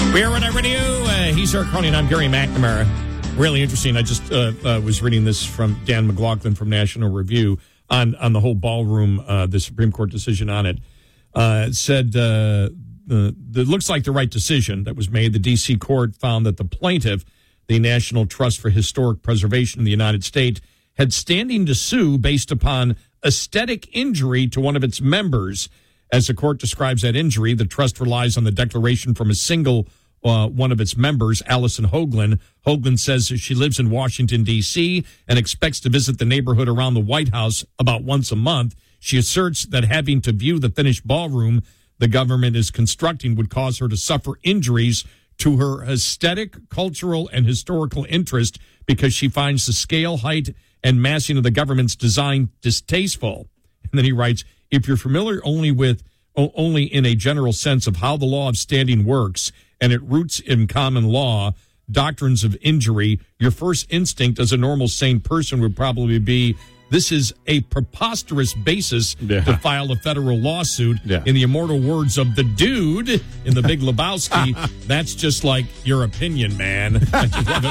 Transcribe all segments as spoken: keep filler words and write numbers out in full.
We are Red Radio. Uh, he's Eric Cronin. I'm Gary McNamara. Really interesting. I just uh, uh, was reading this from Dan McLaughlin from National Review on, on the whole ballroom, uh, the Supreme Court decision on it. Uh, it said uh, uh, it looks like the right decision that was made. The D C court found that the plaintiff, the National Trust for Historic Preservation in the United States, had standing to sue based upon aesthetic injury to one of its members. As the court describes that injury, the trust relies on the declaration from a single uh, one of its members, Allison Hoagland. Hoagland says she lives in Washington, D C, and expects to visit the neighborhood around the White House about once a month. She asserts that having to view the finished ballroom the government is constructing would cause her to suffer injuries to her aesthetic, cultural, and historical interest because she finds the scale, height, and massing of the government's design distasteful. And then he writes, if you're familiar only with only in a general sense of how the law of standing works and it roots in common law, doctrines of injury, your first instinct as a normal sane person would probably be, this is a preposterous basis yeah. to file a federal lawsuit. Yeah. In the immortal words of the dude in The Big Lebowski, that's just like your opinion, man. I just love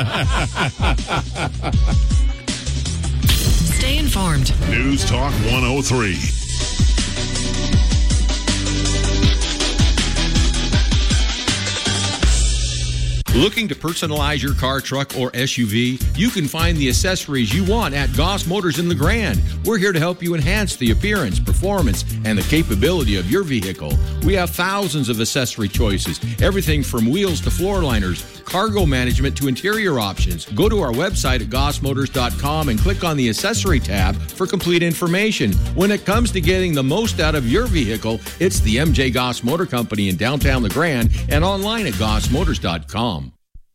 it. Stay informed. News Talk one oh three. Looking to personalize your car, truck, or S U V? You can find the accessories you want at Goss Motors in LeGrand. We're here to help you enhance the appearance, performance, and the capability of your vehicle. We have thousands of accessory choices, everything from wheels to floor liners, cargo management to interior options. Go to our website at goss motors dot com and click on the accessory tab for complete information. When it comes to getting the most out of your vehicle, it's the M J Goss Motor Company in downtown LeGrand and online at goss motors dot com.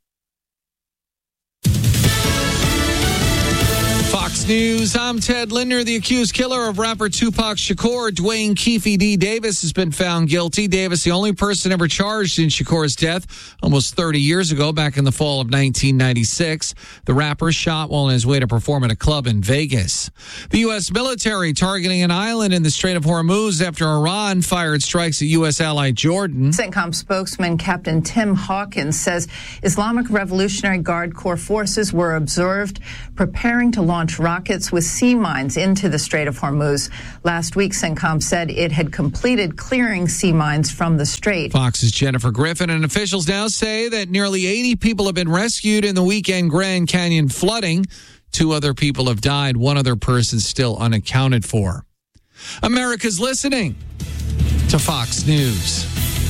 Fox News, I'm Ted Linder. The accused killer of rapper Tupac Shakur, Dwayne Keefe D. Davis, has been found guilty. Davis, the only person ever charged in Shakur's death almost thirty years ago, back in the fall of nineteen ninety-six. The rapper shot while on his way to perform at a club in Vegas. The U S military targeting an island in the Strait of Hormuz after Iran fired strikes at U S ally Jordan. CENTCOM spokesman Captain Tim Hawkins says Islamic Revolutionary Guard Corps forces were observed preparing to launch rockets with sea mines into the Strait of Hormuz. Last week, CENTCOM said it had completed clearing sea mines from the strait. Fox's Jennifer Griffin, and officials now say that nearly eighty people have been rescued in the weekend Grand Canyon flooding. Two other people have died. One other person still unaccounted for. America's listening to Fox News.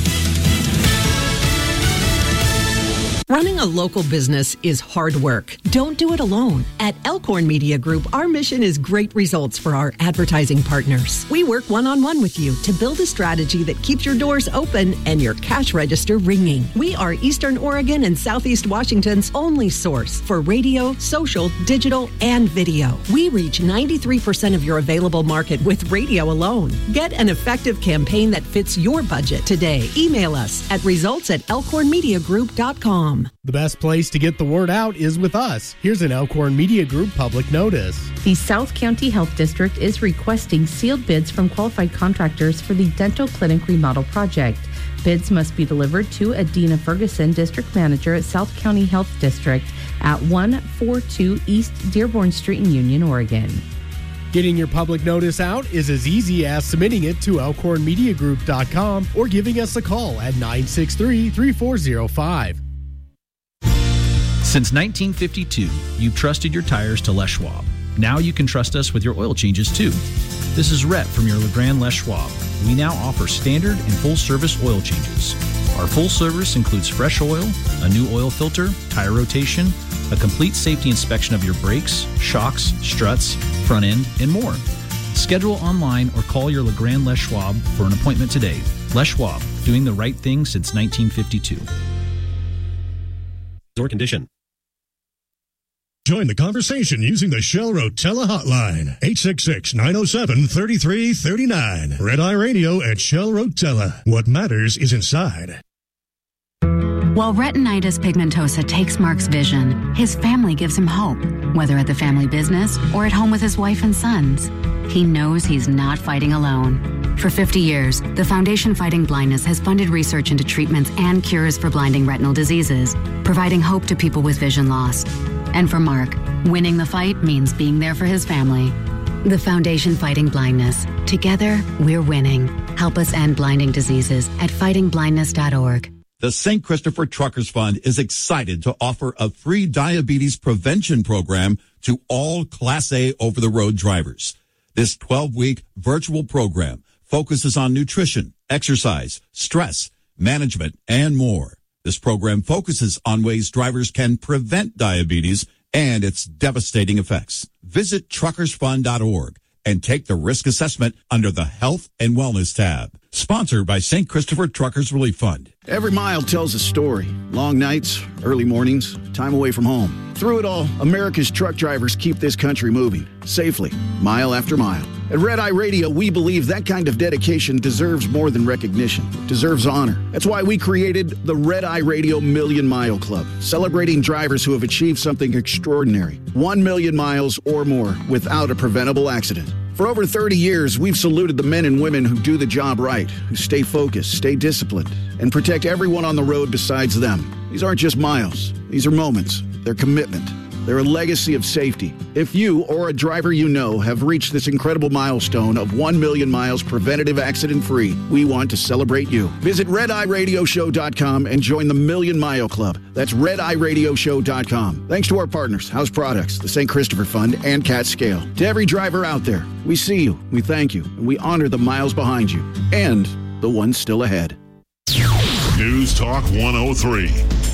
Running a local business is hard work. Don't do it alone. At Elkhorn Media Group, our mission is great results for our advertising partners. We work one-on-one with you to build a strategy that keeps your doors open and your cash register ringing. We are Eastern Oregon and Southeast Washington's only source for radio, social, digital, and video. We reach ninety-three percent of your available market with radio alone. Get an effective campaign that fits your budget today. Email us at results at elkhorn media group dot com. The best place to get the word out is with us. Here's an Elkhorn Media Group public notice. The South County Health District is requesting sealed bids from qualified contractors for the dental clinic remodel project. Bids must be delivered to Adina Ferguson, District Manager at South County Health District at one forty-two East Dearborn Street in Union, Oregon. Getting your public notice out is as easy as submitting it to elkhorn media group dot com or giving us a call at nine six three, three four zero five. Since nineteen fifty-two, you've trusted your tires to Les Schwab. Now you can trust us with your oil changes too. This is Rhett from your LeGrand Les Schwab. We now offer standard and full-service oil changes. Our full service includes fresh oil, a new oil filter, tire rotation, a complete safety inspection of your brakes, shocks, struts, front end, and more. Schedule online or call your LeGrand Les Schwab for an appointment today. Les Schwab, doing the right thing since nineteen fifty-two. Or condition. Join the conversation using the Shell Rotella hotline, eight six six, nine oh seven, three three three nine. Red Eye Radio at Shell Rotella. What matters is inside. While retinitis pigmentosa takes Mark's vision, his family gives him hope, whether at the family business or at home with his wife and sons. He knows he's not fighting alone. For fifty years, the Foundation Fighting Blindness has funded research into treatments and cures for blinding retinal diseases, providing hope to people with vision loss. And for Mark, winning the fight means being there for his family. The Foundation Fighting Blindness. Together, we're winning. Help us end blinding diseases at fighting blindness dot org. The Saint Christopher Truckers Fund is excited to offer a free diabetes prevention program to all Class A over-the-road drivers. This twelve-week virtual program focuses on nutrition, exercise, stress, management, and more. This program focuses on ways drivers can prevent diabetes and its devastating effects. Visit truckers fund dot org and take the risk assessment under the Health and Wellness tab. Sponsored by Saint Christopher Truckers Relief Fund. Every mile tells a story. Long nights, early mornings, time away from home. Through it all, America's truck drivers keep this country moving, safely, mile after mile. At Red Eye Radio, we believe that kind of dedication deserves more than recognition. It deserves honor. That's why we created the Red Eye Radio Million Mile Club, celebrating drivers who have achieved something extraordinary. One million miles or more without a preventable accident. For over thirty years, we've saluted the men and women who do the job right, who stay focused, stay disciplined, and protect everyone on the road besides them. These aren't just miles. These are moments. They're commitment. They're a legacy of safety. If you or a driver you know have reached this incredible milestone of one million miles preventative accident-free, we want to celebrate you. Visit red eye radio show dot com and join the Million Mile Club. That's red eye radio show dot com. Thanks to our partners, House Products, the Saint Christopher Fund, and Cat Scale. To every driver out there, we see you, we thank you, and we honor the miles behind you and the ones still ahead. News Talk one oh three.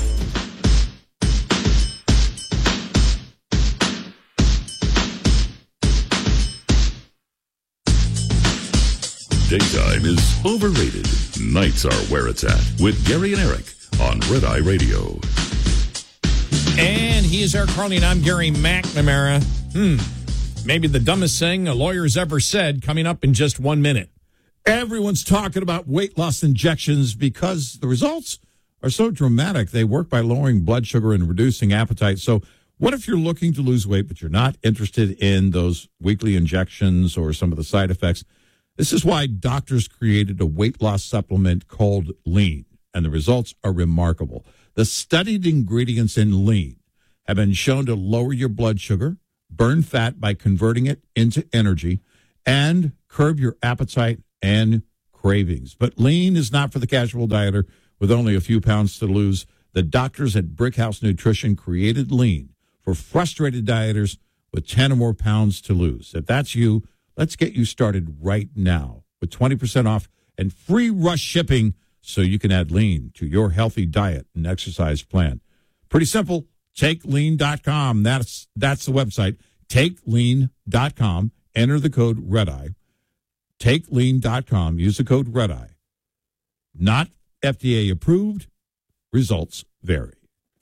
Daytime is overrated. Nights are where it's at. With Gary and Eric on Red Eye Radio. And he is Eric Carney, and I'm Gary McNamara. Hmm. Maybe the dumbest thing a lawyer's ever said coming up in just one minute. Everyone's talking about weight loss injections because the results are so dramatic. They work by lowering blood sugar and reducing appetite. So what if you're looking to lose weight, but you're not interested in those weekly injections or some of the side effects? This is why doctors created a weight loss supplement called Lean, and the results are remarkable. The studied ingredients in Lean have been shown to lower your blood sugar, burn fat by converting it into energy, and curb your appetite and cravings. But Lean is not for the casual dieter with only a few pounds to lose. The doctors at Brickhouse Nutrition created Lean for frustrated dieters with ten or more pounds to lose. If that's you, let's get you started right now with twenty percent off and free rush shipping so you can add Lean to your healthy diet and exercise plan. Pretty simple. take lean dot com. That's, that's the website. take lean dot com. Enter the code REDEYE. take lean dot com. Use the code REDEYE. Not F D A approved. Results vary.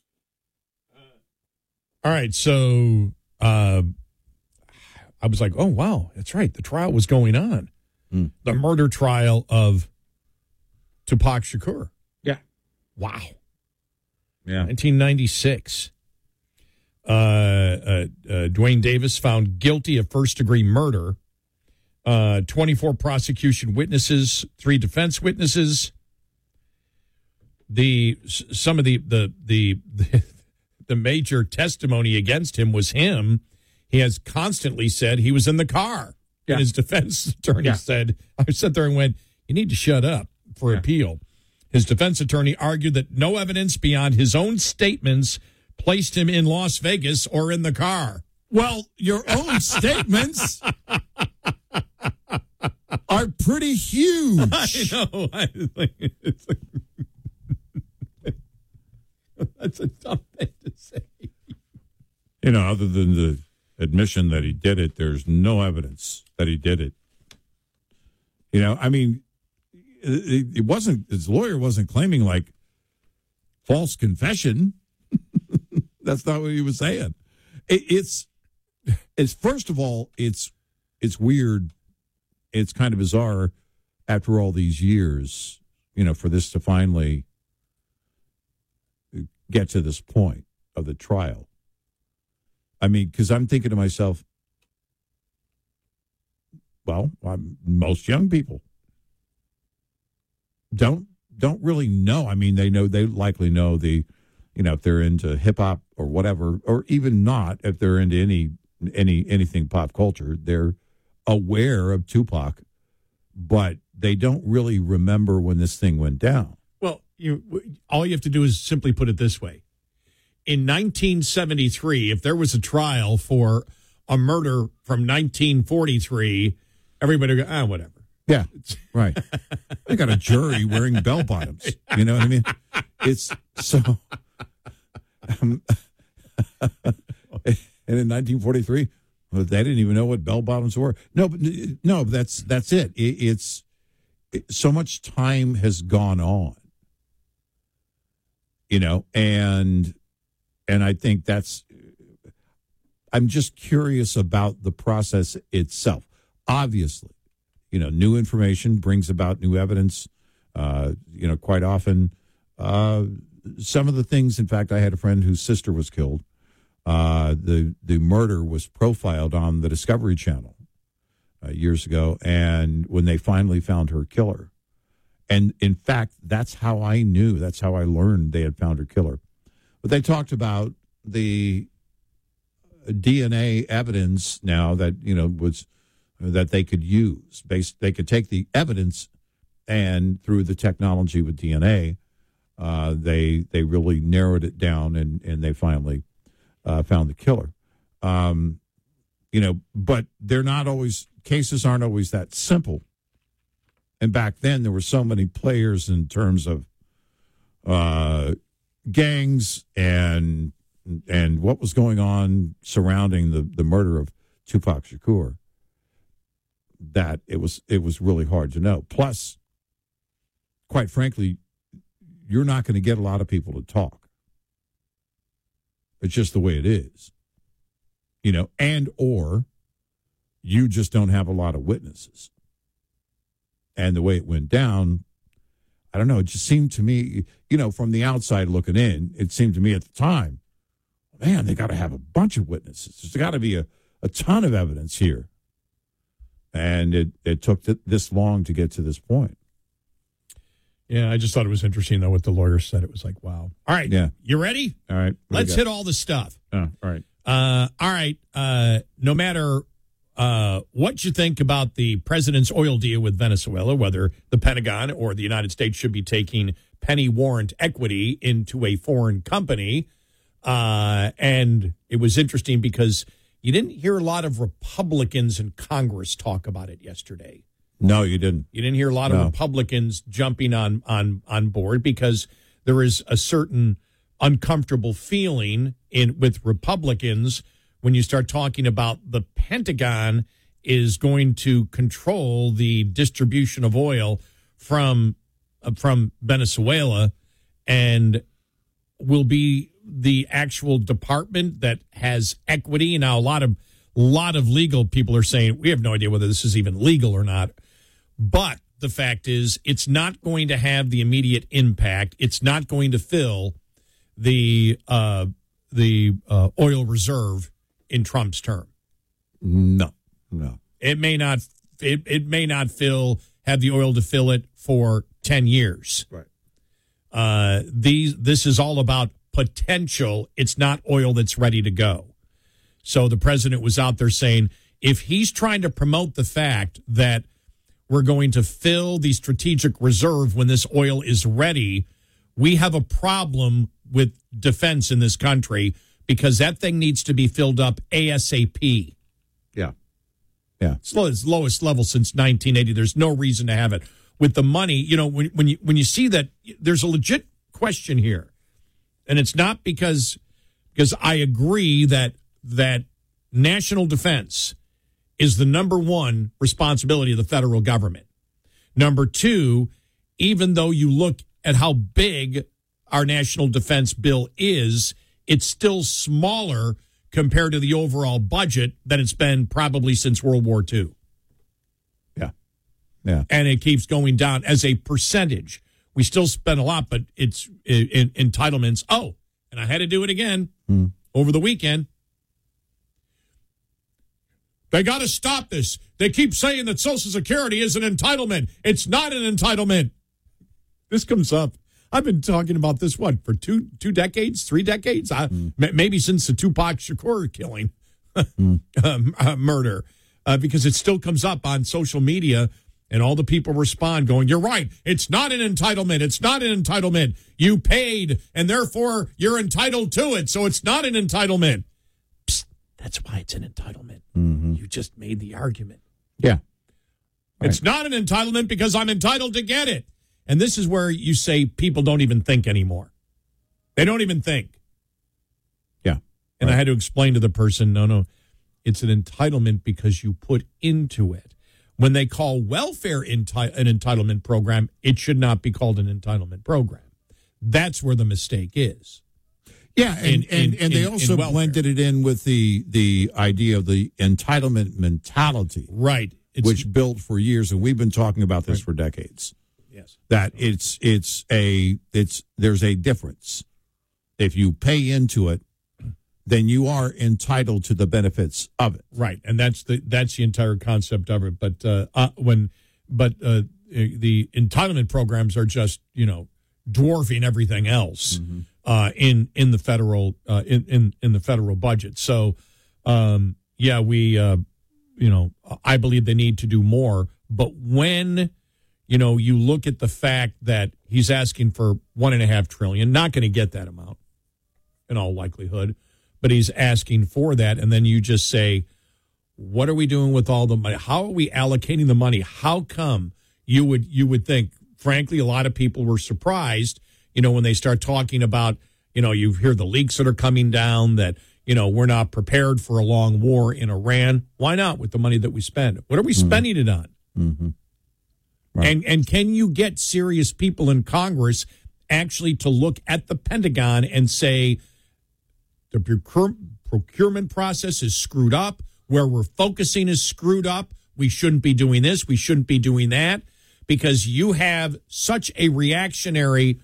All right, so uh, I was like, oh, wow, that's right. The trial was going on. Mm. The murder trial of Tupac Shakur. Yeah. Wow. Yeah. nineteen ninety-six. Uh, uh, uh, Dwayne Davis found guilty of first-degree murder. Uh, twenty-four prosecution witnesses, three defense witnesses. The some of the the the the major testimony against him was him. He has constantly said he was in the car. Yeah. And his defense attorney yeah. said, I sat there and went, you need to shut up for yeah. appeal. His defense attorney argued that no evidence beyond his own statements placed him in Las Vegas or in the car. Well, your own statements are pretty huge. I know. I think it's like, that's a tough thing to say. You know, other than the admission that he did it, there's no evidence that he did it. You know, I mean, it, it wasn't, his lawyer wasn't claiming like false confession. That's not what he was saying. It, it's, it's first of all, it's, it's weird. It's kind of bizarre after all these years, you know, for this to finally get to this point of the trial. I mean, because I'm thinking to myself, well, I'm, most young people don't don't really know. I mean, they know they likely know the, you know, if they're into hip hop or whatever, or even not, if they're into any any anything pop culture, they're aware of Tupac, but they don't really remember when this thing went down. Well, you all you have to do is simply put it this way. In nineteen seventy-three, if there was a trial for a murder from nineteen forty-three, everybody would go, ah, whatever. Yeah, right. They got a jury wearing bell bottoms. You know what I mean? It's so. Um, and in nineteen forty-three, well, they didn't even know what bell bottoms were. No, but no, that's that's it. it it's it, so much time has gone on. You know, and and I think that's. I'm just curious about the process itself. Obviously, you know, new information brings about new evidence. Uh, you know, quite often, uh, some of the things. In fact, I had a friend whose sister was killed. Uh, the the murder was profiled on the Discovery Channel uh, years ago, and when they finally found her killer, and in fact, that's how I knew. That's how I learned they had found her killer. But they talked about the D N A evidence now that, you know, was that they could use. Based, they could take the evidence, and through the technology with D N A, uh, they they really narrowed it down, and and they finally uh, found the killer. Um, you know, but they're not always cases aren't always that simple. And back then, there were so many players in terms of uh, gangs and. and what was going on surrounding the, the murder of Tupac Shakur, that it was it was really hard to know. Plus, quite frankly, you're not going to get a lot of people to talk. It's just the way it is. You know, and or you just don't have a lot of witnesses. And the way it went down, I don't know, it just seemed to me, you know, from the outside looking in, it seemed to me at the time, man, they got to have a bunch of witnesses. There's got to be a, a ton of evidence here. And it, it took th- this long to get to this point. Yeah, I just thought it was interesting, though, what the lawyer said. It was like, wow. All right. Yeah. You ready? All right. Let's hit all the stuff. Oh, all right. Uh, all right. Uh, no matter uh, what you think about the president's oil deal with Venezuela, whether the Pentagon or the United States should be taking penny warrant equity into a foreign company, Uh, and it was interesting because you didn't hear a lot of Republicans in Congress talk about it yesterday. No, you didn't. You didn't hear a lot no. of Republicans jumping on, on, on board because there is a certain uncomfortable feeling in with Republicans when you start talking about the Pentagon is going to control the distribution of oil from uh, from Venezuela and will be the actual department that has equity. Now, a lot of a lot of legal people are saying we have no idea whether this is even legal or not. But the fact is, it's not going to have the immediate impact. It's not going to fill the uh, the uh, oil reserve in Trump's term. No, no. It may not. It, it may not fill have the oil to fill it for ten years. Right. Uh, these. This is all about potential. It's not oil that's ready to go. So the president was out there saying, if he's trying to promote the fact that we're going to fill the strategic reserve when this oil is ready, we have a problem with defense in this country because that thing needs to be filled up ASAP. Yeah. Yeah. It's its lowest level since nineteen eighty. There's no reason to have it. With the money, you know, when, when you when you see that, there's a legit question here. And it's not because because I agree that that national defense is the number one responsibility of the federal government. Number two, even though you look at how big our national defense bill is, it's still smaller compared to the overall budget than it's been probably since World War Two. Yeah. Yeah. And it keeps going down as a percentage. We still spend a lot, but it's in, in, entitlements. Oh, and I had to do it again mm. over the weekend. They got to stop this. They keep saying that Social Security is an entitlement. It's not an entitlement. This comes up. I've been talking about this, what, for two two decades, three decades? I, Mm. m- maybe since the Tupac Shakur killing, mm. um, uh, murder, uh, because it still comes up on social media, and all the people respond going, you're right, it's not an entitlement, it's not an entitlement. You paid, and therefore you're entitled to it, so it's not an entitlement. Psst, that's why it's an entitlement. Mm-hmm. You just made the argument. Yeah. It's not an entitlement because I'm entitled to get it. And this is where you say people don't even think anymore. They don't even think. Yeah. And right. I had to explain to the person, no, no, it's an entitlement because you put into it. When they call welfare enti- an entitlement program, it should not be called an entitlement program. That's where the mistake is. Yeah, and, in, and, in, and they in, also in blended it in with the the idea of the entitlement mentality. Right. It's, which built for years, and we've been talking about this right. for decades. Yes. That it's it's a it's there's a difference. If you pay into it, then you are entitled to the benefits of it. Right, and that's the that's the entire concept of it. But uh, uh, when but uh, the entitlement programs are just, you know, dwarfing everything else mm-hmm. uh, in in the federal uh, in, in in the federal budget. So um, yeah, we uh, you know I believe they need to do more. But when you know you look at the fact that he's asking for one and a half trillion, not going to get that amount in all likelihood. But he's asking for that, and then you just say, what are we doing with all the money? How are we allocating the money? How come you would you would think, frankly, a lot of people were surprised, you know, when they start talking about, you know, you hear the leaks that are coming down that, you know, we're not prepared for a long war in Iran. Why not with the money that we spend? What are we mm-hmm. spending it on? Mm-hmm. Right. And and can you get serious people in Congress actually to look at the Pentagon and say, the procure, procurement process is screwed up. Where we're focusing is screwed up. We shouldn't be doing this. We shouldn't be doing that, because you have such a reactionary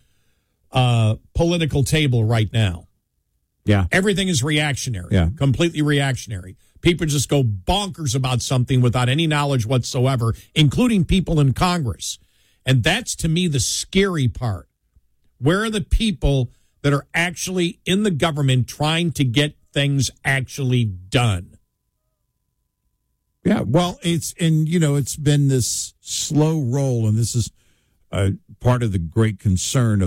uh, political table right now. Yeah. Everything is reactionary. Yeah. Completely reactionary. People just go bonkers about something without any knowledge whatsoever, including people in Congress. And that's, to me, the scary part. Where are the people that are actually in the government trying to get things actually done? Yeah, well, it's, and, you know, it's been this slow roll, and this is uh, part of the great concern of